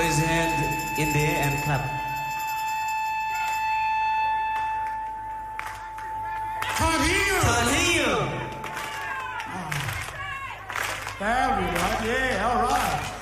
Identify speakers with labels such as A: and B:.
A: his hand in the air and clap.
B: Tahir! There we go. Yeah, all right.